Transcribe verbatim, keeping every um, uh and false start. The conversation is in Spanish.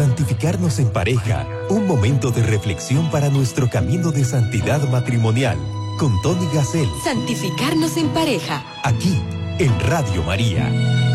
Santificarnos en pareja, un momento de reflexión para nuestro camino de santidad matrimonial, con Tony Gassel. Santificarnos en pareja. Aquí, en Radio María.